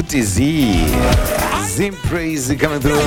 Auntie Z Praise coming through.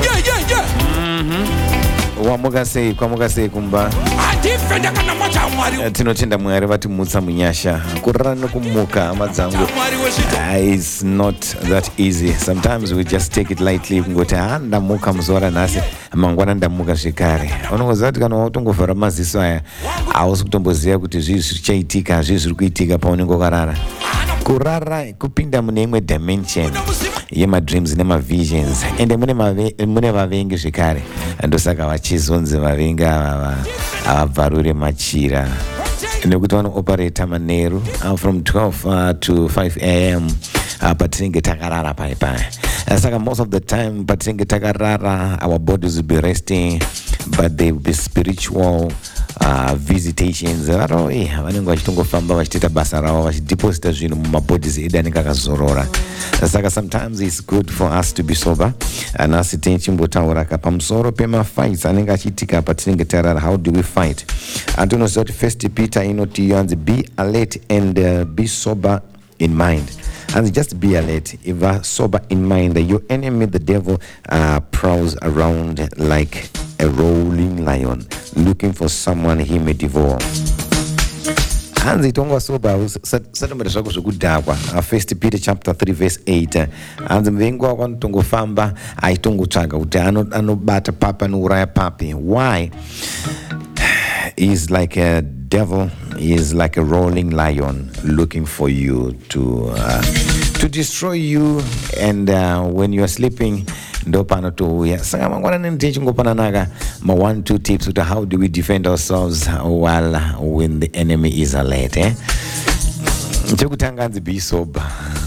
Wamuka sei kumba tinotenda Mwari vatimutsa munyasha kurara nokumuka amadzangu. It's not that easy. Sometimes we just take it lightly kungoti ndamuka muzora nhasi mangwana ndamuka zvekare. Unongoziva kuti kana watongovhara maziso aya hausi kutomboziva kuti zvii zvichaitika, zvii zviri kuitika paunenge wakarara. Kurara kupinda mune imwe dimension yemadreams nemavisions, ende mune vavengi zvekare, ndosaka vachizonzi vavengi ava havabvarure machira nekuti vanooperator manheru from 12 to 5 am patinenge takarara paipai. Saka most of the time patinenge takarara our bodies will be resting, but they will be spiritual visitations. Vanenge vachitongofamba vachitoita basa ravo vachideposita zvinhu mumabodies edu anenge akazorora. Saka sometimes it's good for us to be sober. Nhasi tichimbotaura pamusoro pemafights anenge achiitika patinenge tarara. How do we fight? Tinoziva kuti First Peter inoti yanzi be alert and be sober in mind. And just be alert, if sober in mind. Your enemy, the devil, prowls around like a rolling lion, looking for someone he may devour. Hanzi tonga soba satomere zvako zvekudhakwa. First Peter chapter 3 verse 8. Hanzi mvengi wako anotongofamba aitongotsvaga kuti anobata papi, anouraya papi. Why? He's like a devil. He is like a rolling lion looking for you to destroy you. And when you are sleeping, ndo panotouya. Saka mangwanani tichingopananaka ma 1-2 tips to how do we defend ourselves when the enemy is alert. Chekutanga nzi be sober.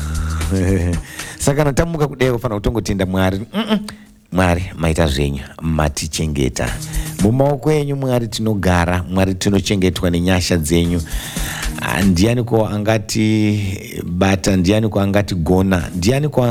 Saka natamuka kudai ufana kutongotinda Mwari. Mwari maita zvenyu matichengeta mumaoko enyu. Mwari tinogara, Mwari tinochengetwa nenyasha dzenyu. Ndianiko angati bata, ndianiko angati gona, ndianiko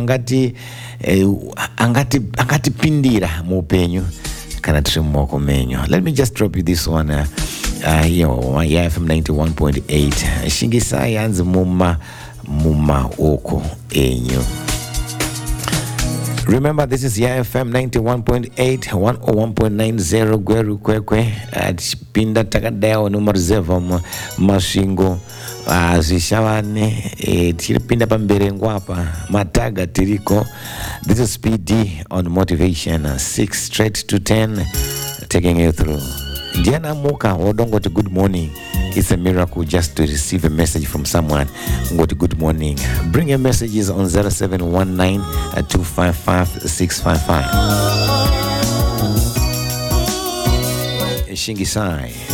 angati pindira muupenyu kana tiri mumaoko menyu. Let me just drop you this one here FM 91.8 shingisai yanzi mumaoko enyu. Remember, this is FM 91.8, 101.90 Gweru Kwekwe. Pinda takadao numarzeva mashingo zishavane tiripinda pamberengo apa mataga tiriko. This is PD on motivation 6 straight to 10, taking you through. Diana Moka wodongo to good morning. It's a miracle just to receive a message from someone. Go to good morning. Bring your messages on 0719 255 655. Shingisai.